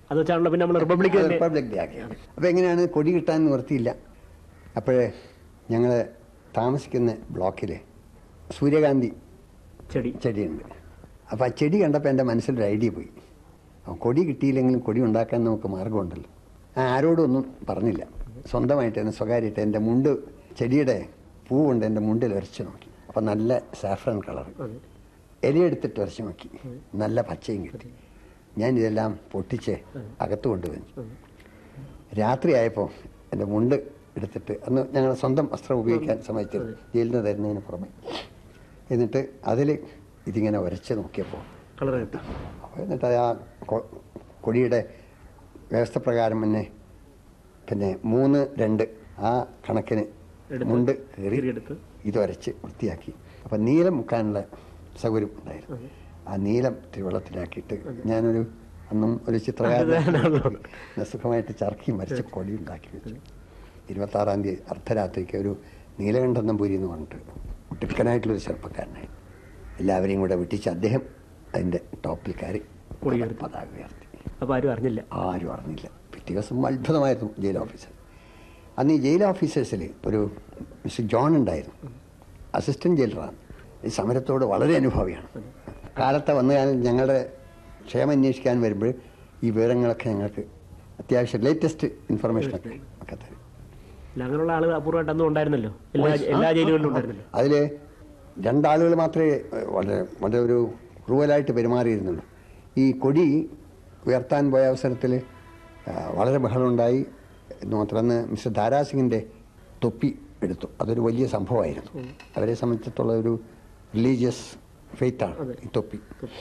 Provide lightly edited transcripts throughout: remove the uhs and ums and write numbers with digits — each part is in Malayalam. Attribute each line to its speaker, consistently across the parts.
Speaker 1: അത് വെച്ചാണല്ലോ പിന്നെ നമ്മൾ റിപ്പബ്ലിക്
Speaker 2: ഡേ ആക്കിയത്. അപ്പോൾ എങ്ങനെയാണ് കൊടി കിട്ടാൻ നിവർത്തിയില്ല. അപ്പോഴേ ഞങ്ങൾ താമസിക്കുന്ന ബ്ലോക്കിൽ സൂര്യകാന്തി ചെടിയുണ്ട്. അപ്പോൾ ആ ചെടി കണ്ടപ്പോൾ എൻ്റെ മനസ്സിലൊരു ഐഡിയ പോയി. കൊടി കിട്ടിയില്ലെങ്കിലും കൊടി ഉണ്ടാക്കാൻ നമുക്ക് മാർഗമുണ്ടല്ലോ. ആരോടും ഒന്നും പറഞ്ഞില്ല, സ്വന്തമായിട്ട് തന്നെ സ്വകാര്യമായിട്ട് എൻ്റെ മുണ്ട് ചെടിയുടെ പൂ കൊണ്ട് എൻ്റെ മുണ്ടിൽ ഉരച്ച് നോക്കി. അപ്പം നല്ല സാഫ്രൻ കളർ. ഇലയെടുത്തിട്ട് ഉരച്ച് നോക്കി, നല്ല പച്ചയും കിട്ടി. ഞാനിതെല്ലാം പൊട്ടിച്ച് അകത്ത് കൊണ്ടുവന്നു. രാത്രിയായപ്പോൾ എൻ്റെ മുണ്ട് എടുത്തിട്ട്, അന്ന് ഞങ്ങൾ സ്വന്തം വസ്ത്രം ഉപയോഗിക്കാൻ സമ്മതിച്ചത് ജയിലിൽ നിന്ന് തരുന്നതിന് പുറമെ, എന്നിട്ട് അതിൽ ഇതിങ്ങനെ ഉരച്ച് നോക്കിയപ്പോൾ അപ്പോൾ എന്നിട്ട് ആ കൊടിയുടെ വ്യവസ്ഥ പ്രകാരം തന്നെ പിന്നെ 3-2 ആ കണക്കിന് മുണ്ട് കയറി ഇത് ഉരച്ച് വൃത്തിയാക്കി. അപ്പം നീലം മുക്കാനുള്ള സൗകര്യം ഉണ്ടായിരുന്നു. ആ നീലം തിരുവള്ളത്തിലാക്കിയിട്ട് ഞാനൊരു അന്നും ഒരു ചിത്രകാരൻ സുഖമായിട്ട് ചർക്കയും വരച്ച് കൊടി ഉണ്ടാക്കി വെച്ചു. 26-ാം തീയതി അർദ്ധരാത്രിക്ക് ഒരു നീലകണ്ഠൻ നമ്പൂരി എന്ന് പറഞ്ഞിട്ട് ഒട്ടിക്കനായിട്ടുള്ളൊരു ചെറുപ്പക്കാരനായി എല്ലാവരെയും കൂടെ വിട്ടിച്ച് അദ്ദേഹം അതിൻ്റെ ടോപ്പിൽ കയറി പതാക ഉയർത്തി.
Speaker 1: അപ്പോൾ ആരും അറിഞ്ഞില്ല.
Speaker 2: പിറ്റേ ദിവസം അത്ഭുതമായിരുന്നു ജയിൽ ഓഫീസർ. അന്ന് ഈ ജയിൽ ഓഫീസേഴ്സിൽ ഒരു മിസ്റ്റർ ജോൺ ഉണ്ടായിരുന്നു, അസിസ്റ്റൻറ്റ് ജയിലറാണ്. ഈ സമരത്തോട് വളരെ അനുഭവിയാണ്. കാലത്തെ വന്നാൽ ഞങ്ങളുടെ ക്ഷേമം അന്വേഷിക്കാൻ വരുമ്പോൾ ഈ വിവരങ്ങളൊക്കെ ഞങ്ങൾക്ക് അത്യാവശ്യം ലേറ്റസ്റ്റ് ഇൻഫർമേഷനൊക്കെ ഒക്കെ തരും.
Speaker 1: അങ്ങനെയുള്ള ആളുകൾ അപൂർവമായിട്ട് അന്നും ഉണ്ടായിരുന്നല്ലോ, എല്ലാ ജയിലുകളിലും ഉണ്ടായിരുന്നല്ലോ.
Speaker 2: അതിൽ 2 ആളുകൾ മാത്രമേ വളരെ ഒരു ക്രൂവലായിട്ട് പെരുമാറിയിരുന്നുള്ളൂ. ഈ കൊടി ഉയർത്താൻ പോയ അവസരത്തിൽ വളരെ ബഹളമുണ്ടായി എന്ന് മാത്രമല്ല, മിസ്റ്റർ ധാരാസിംഗിൻ്റെ തൊപ്പി എടുത്തു. അതൊരു വലിയ സംഭവമായിരുന്നു. അവരെ സംബന്ധിച്ചിടത്തോളം ഒരു റിലീജിയസ് ഫെയ്ത്താണ് ഈ തൊപ്പി.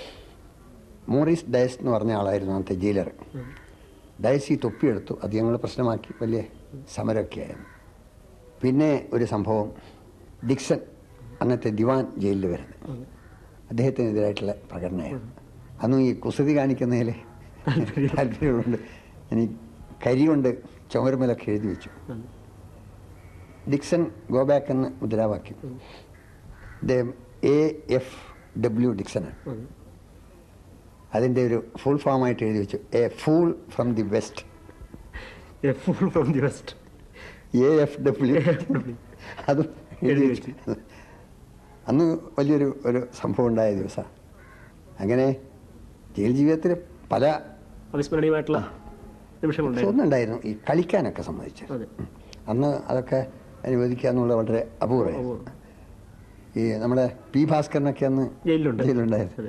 Speaker 2: മോറിസ് ഡയസ് എന്ന് പറഞ്ഞ ആളായിരുന്നു അന്നത്തെ ജയിലർ. ഡയസ് ഈ തൊപ്പി എടുത്തു. അത് ഞങ്ങൾ പ്രശ്നമാക്കി, വലിയ സമരമൊക്കെ ആയിരുന്നു. പിന്നെ ഒരു സംഭവം, ഡിക്സൺ അന്നത്തെ ദിവാൻ ജയിലിൽ വരുന്നത്, അദ്ദേഹത്തിനെതിരായിട്ടുള്ള പ്രകടനമായിരുന്നു. അന്നും ഈ കുസൃതി കാണിക്കുന്നതിൽ താല്പര്യമുണ്ട്. എനിക്ക് കരി കൊണ്ട് ചുമരുമലൊക്കെ എഴുതി വെച്ചു, ഡിക്സൺ ഗോ ബാക്ക് എന്ന് മുദ്രാവാക്യം. അദ്ദേഹം AFW ഡിക്സനാണ്. അതിൻ്റെ ഒരു ഫുൾ ഫോമായിട്ട് എഴുതി വെച്ചു, A fool from the west. AFW അതും എഴുതി വെച്ചു. അന്ന് വലിയൊരു സംഭവം ഉണ്ടായ ദിവസമാണ്. അങ്ങനെ ജയിൽ ജീവിതത്തിൽ പല
Speaker 1: അവിസ്മരണീയമായിട്ടുള്ള
Speaker 2: ഒന്നുണ്ടായിരുന്നു. ഈ കളിക്കാനൊക്കെ സമ്മതിച്ചു. അന്ന് അതൊക്കെ അനുവദിക്കുക എന്നുള്ളത് വളരെ അപൂർവമായിരുന്നു. ഈ നമ്മുടെ P. ഭാസ്കരനൊക്കെ അന്ന് ജയിലുണ്ടായിരുന്നു.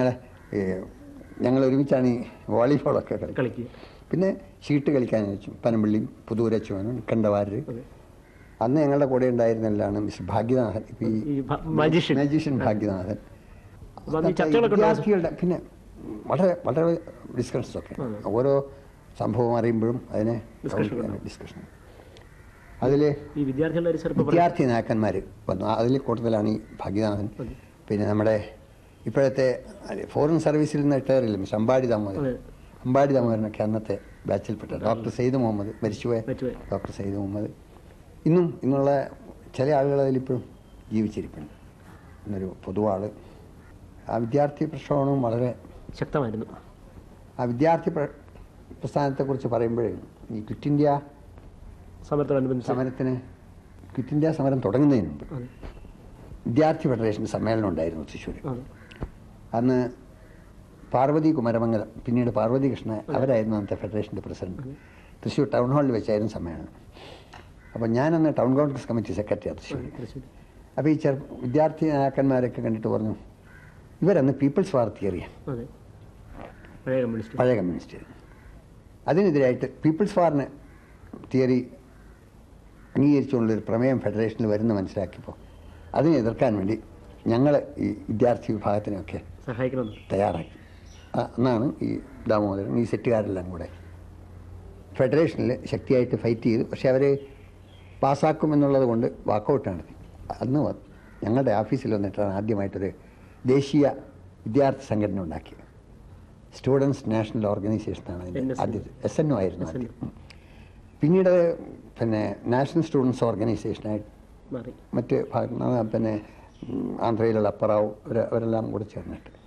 Speaker 2: ഞങ്ങൾ ഒരുമിച്ചാണ് ഈ വോളിബോളൊക്കെ കളിക്കുക. പിന്നെ ഷീട്ട് കളിക്കാൻ വെച്ചു പനമ്പള്ളിയും പുതൂരച്ചുവനും കണ്ടവാര്. അന്ന് ഞങ്ങളുടെ കൂടെ ഉണ്ടായിരുന്നല്ലാണ് മിസ്റ്റർ ഭാഗ്യനാഥൻ, മജീഷ്യൻ ഭാഗ്യനാഥൻ. വിദ്യാർത്ഥികളുടെ പിന്നെ വളരെ വളരെ ഡിസ്കഷൻസൊക്കെ, ഓരോ സംഭവം അറിയുമ്പോഴും അതിനെ ഡിസ്കഷൻ. അതിൽ വിദ്യാർത്ഥി നേതാക്കന്മാർ വന്നു. അതിൽ കൂടുതലാണ് ഈ ഭാഗ്യനാഥൻ. പിന്നെ നമ്മുടെ ഇപ്പോഴത്തെ ഫോറിൻ സർവീസിൽ നിന്ന് റിട്ടയറില്ല മിസ്റ്റർ അമ്പാടി ദാമോദരനൊക്കെ അന്നത്തെ ബാച്ചിൽപ്പെട്ട ഡോക്ടർ സെയ്ദ് മുഹമ്മദ്, മരിച്ചുപോയ ഡോക്ടർ സെയ്ദ് മുഹമ്മദ്. ഇന്നുള്ള ചില ആളുകൾ അതിലിപ്പോഴും ജീവിച്ചിരിപ്പുണ്ട്. എന്നൊരു പൊതുവാൾ. ആ വിദ്യാർത്ഥി പ്രക്ഷോഭവും വളരെ
Speaker 1: ശക്തമായിരുന്നു.
Speaker 2: ആ വിദ്യാർത്ഥി പ്രസ്ഥാനത്തെക്കുറിച്ച് പറയുമ്പോഴേ ഈ ക്വിറ്റ് ഇന്ത്യ സമരത്തിന് ക്വിറ്റ് ഇന്ത്യ സമരം തുടങ്ങുന്നതിന് മുമ്പ് വിദ്യാർത്ഥി ഫെഡറേഷൻ സമ്മേളനം ഉണ്ടായിരുന്നു തൃശ്ശൂർ. അന്ന് പാർവതി കുമരമംഗലം, പിന്നീട് പാർവതി കൃഷ്ണ, അവരായിരുന്നു അന്നത്തെ ഫെഡറേഷൻ്റെ പ്രസിഡന്റ്. തൃശ്ശൂർ ടൗൺ ഹാളിൽ വെച്ചായിരുന്നു സമ്മേളനം. അപ്പോൾ ഞാനന്ന് ടൗൺ കോൺഗ്രസ് കമ്മിറ്റി സെക്രട്ടറിയാണ് തൃശ്ശൂർ. അപ്പോൾ ഈ വിദ്യാർത്ഥി നേതാക്കന്മാരൊക്കെ കണ്ടിട്ട് പറഞ്ഞു, ഇവരന്ന് പീപ്പിൾസ് വാർ തിയറിയാണ്, പഴയ കമ്മ്യൂണിസ്റ്റ്. അതിനെതിരായിട്ട് പീപ്പിൾസ് വാറിന് തിയറി അംഗീകരിച്ചുകൊണ്ടൊരു പ്രമേയം ഫെഡറേഷനിൽ വരുന്ന മനസ്സിലാക്കിയപ്പോൾ അതിനെ എതിർക്കാൻ വേണ്ടി ഞങ്ങൾ ഈ വിദ്യാർത്ഥി വിഭാഗത്തിനൊക്കെ തയ്യാറാക്കി. എന്നാണ് ഈ ദാമോദരൻ, ഈ സെറ്റുകാരെല്ലാം കൂടെ ഫെഡറേഷനിൽ ശക്തിയായിട്ട് ഫൈറ്റ് ചെയ്തു. പക്ഷെ അവർ പാസ്സാക്കുമെന്നുള്ളത് കൊണ്ട് വാക്കൗട്ട് നടത്തി. അന്ന് ഞങ്ങളുടെ ഓഫീസിൽ വന്നിട്ടാണ് ആദ്യമായിട്ടൊരു ദേശീയ വിദ്യാർത്ഥി സംഘടന ഉണ്ടാക്കിയത്. സ്റ്റുഡൻസ് നാഷണൽ ഓർഗനൈസേഷനാണ് അതിൻ്റെ ആദ്യത്തെ. SNO ആയിരുന്നു ആദ്യം. പിന്നീട് പിന്നെ നാഷണൽ സ്റ്റുഡൻസ് ഓർഗനൈസേഷനായിട്ട് മറ്റ് പിന്നെ ആന്ധ്രയിലുള്ള അപ്പറാവ് അവരെല്ലാം കൂടെ ചേർന്നിട്ട്